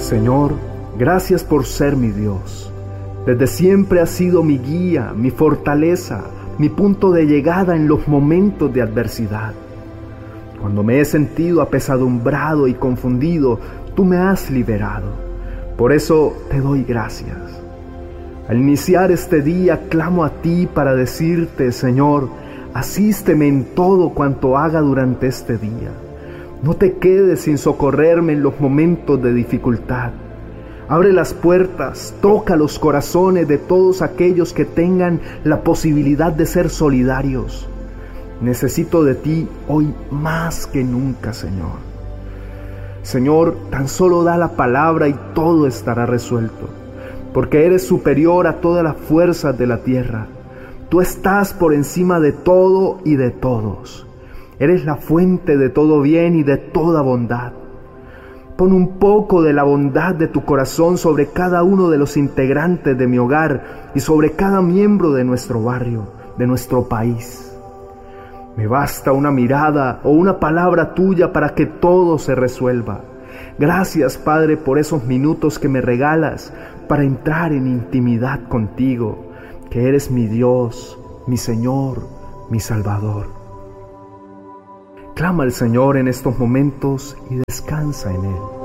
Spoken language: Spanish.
Señor, gracias por ser mi Dios. Desde siempre has sido mi guía, mi fortaleza, mi punto de llegada en los momentos de adversidad. Cuando me he sentido apesadumbrado y confundido, tú me has liberado. Por eso te doy gracias. Al iniciar este día, clamo a ti para decirte, Señor, asísteme en todo cuanto haga durante este día. No te quedes sin socorrerme en los momentos de dificultad. Abre las puertas, toca los corazones de todos aquellos que tengan la posibilidad de ser solidarios. Necesito de ti hoy más que nunca, Señor. Señor, tan solo da la palabra y todo estará resuelto, porque eres superior a todas las fuerzas de la tierra. Tú estás por encima de todo y de todos. Eres la fuente de todo bien y de toda bondad. Pon un poco de la bondad de tu corazón sobre cada uno de los integrantes de mi hogar y sobre cada miembro de nuestro barrio, de nuestro país. Me basta una mirada o una palabra tuya para que todo se resuelva. Gracias, Padre, por esos minutos que me regalas para entrar en intimidad contigo, que eres mi Dios, mi Señor, mi Salvador. Clama al Señor en estos momentos y descansa en Él.